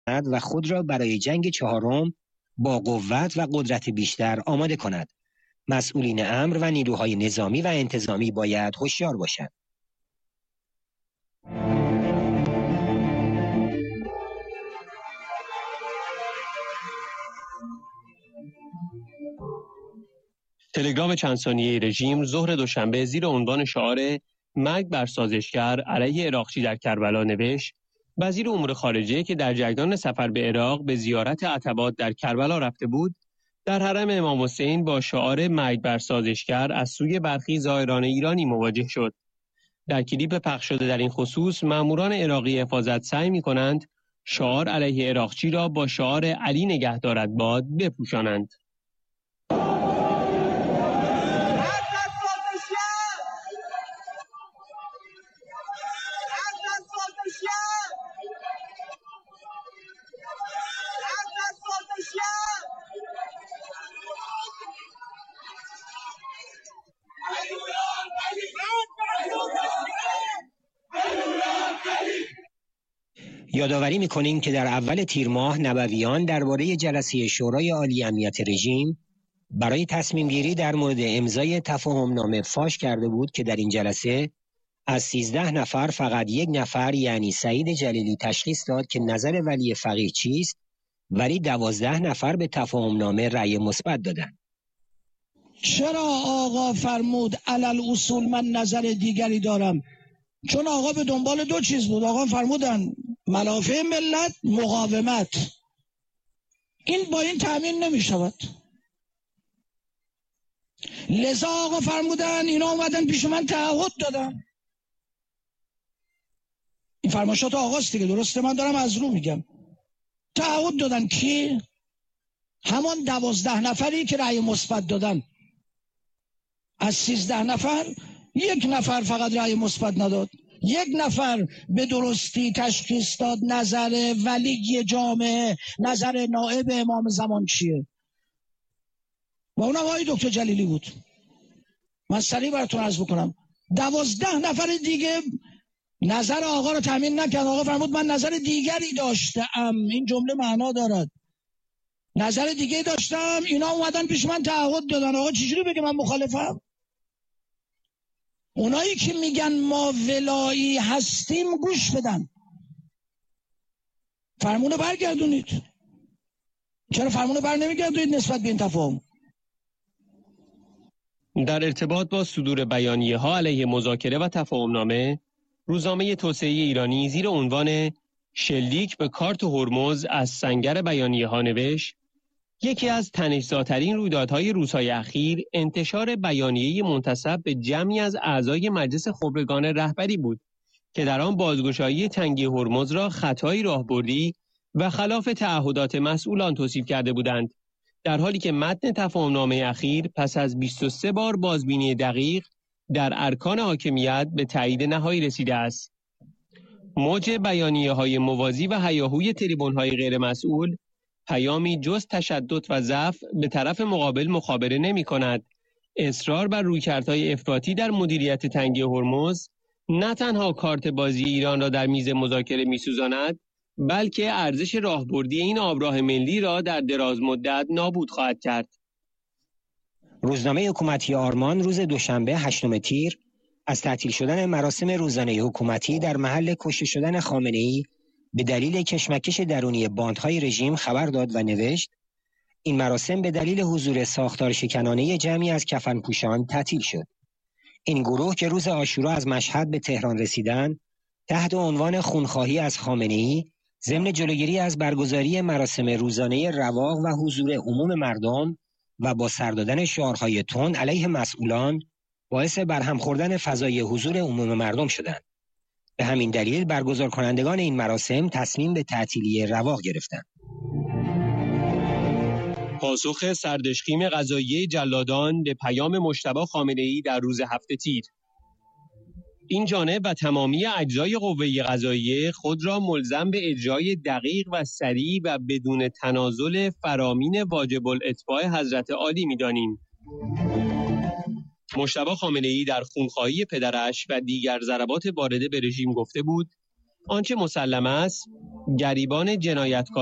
و خود را برای جنگ چهارم با قوت و قدرت بیشتر آماده کند. مسئولین امر و نیروهای نظامی و انتظامی باید هوشیار باشند. تلگرام چند ثانیه رژیم ظهر دوشنبه زیر عنوان شعار مرگ بر سازشگر علیه عراقچی در کربلا نوشت: وزیر امور خارجه که در جریان سفر به عراق به زیارت عتبات در کربلا رفته بود، در حرم امام حسین با شعار مرگ بر سازشگر از سوی برخی زائران ایرانی مواجه شد. در کلیپ پخش شده در این خصوص ماموران عراقی حفاظت سعی می‌کنند شعار علیه عراقچی را با شعار علی نگهدارد باد بپوشانند. یادآوری می‌کنیم که در اول تیر ماه نبویان درباره جلسه شورای عالی امنیت رژیم برای تصمیم گیری در مورد امضای تفاهمنامه فاش کرده بود که در این جلسه از 13 نفر فقط یک نفر یعنی سعید جلیلی تشخیص داد که نظر ولی فقیه چیست، ولی 12 نفر به تفاهمنامه رأی مثبت دادند. چرا آقا فرمود علل اصول من نظر دیگری دارم؟ چون آقا به دنبال دو چیز بود. آقا فرمودن منافع ملت، مقاومت. این با این تأمین نمی شود. لذا آقا فرمودن اینا اومدن پیش من تعهد دادن. این فرمایشات آقاست دیگه، درسته؟ من دارم از رو میگم. تعهد دادن کی؟ همان 12 نفری که رأی مثبت دادن. از 13 نفر یک نفر فقط رأی مثبت نداد. یک نفر به درستی تشخیص داد نظر ولی جامعه، نظر نائب امام زمان چیه، و اونم آقای دکتر جلیلی بود. من سریع براتون عرض بکنم 12 نفر دیگه نظر آقا رو تامین نکرد. آقا فرمود من نظر دیگری داشتم. این جمله معنا دارد. نظر دیگه داشتم، اینا اومدن پیش من تعهد دادن. آقا چجوری بگه من مخالفم؟ اونایی که میگن ما ولایی هستیم گوش بدن. فرمونه برگردونید. چرا فرمونه بر نمیگردونید نسبت به این تفاهم؟ در ارتباط با صدور بیانیه‌ها علیه مذاکره و تفاهمنامه، روزنامه توسعه ایرانی زیر عنوان شلیک به کارت هرمز از سنگر بیانیه‌ها نوشت: یکی از تنش‌زاترین رویدادهای روزهای اخیر انتشار بیانیه منتسب به جمعی از اعضای مجلس خبرگان رهبری بود که در آن بازگشایی تنگی هرمز را خطایی راهبردی و خلاف تعهدات مسئولان توصیف کرده بودند، در حالی که متن تفاهمنامه اخیر پس از 23 بار بازبینی دقیق در ارکان حاکمیت به تایید نهایی رسیده است. موج بیانیه‌های موازی و هیاهوی تریبون‌های غیر مسئول پیامی جز تشدد و ضعف به طرف مقابل مخابره نمی کند. اصرار بر رویکردهای افراطی در مدیریت تنگی هرمز نه تنها کارت بازی ایران را در میز مذاکره می سوزاند، بلکه ارزش راهبردی این آبراه ملی را در دراز مدت نابود خواهد کرد. روزنامه حکومتی آرمان روز دوشنبه 8 تیر از تعطیل شدن مراسم روزانه حکومتی در محل کشته شدن خامنه‌ای به دلیل کشمکش درونی باندهای رژیم خبر داد و نوشت: این مراسم به دلیل حضور ساختار شکنانه جمعی از کفنپوشان تعطیل شد. این گروه که روز عاشورا از مشهد به تهران رسیدند، تحت عنوان خونخواهی از خامنه‌ای ضمن جلوگیری از برگزاری مراسم روزانه رواق و حضور عموم مردم و با سر دادن شعارهای تند علیه مسئولان باعث برهم خوردن فضای حضور عموم مردم شدند. به همین دلیل برگزار کنندگان این مراسم تصمیم به تعطیلی رواق گرفتند. پاسخ سردشخیم قضاییه جلادان به پیام مجتبی خامنه‌ای در روز 7 تیر. این جانب و تمامی اجزای قوه قضاییه خود را ملزم به اجرای دقیق و سریع و بدون تنازل فرامین واجب الاتباع حضرت عالی می‌دانیم. مجتبی خامنه‌ای در خونخواهی پدرش و دیگر ضربات وارده به رژیم گفته بود: آنچه مسلم است گریبان جنایتکار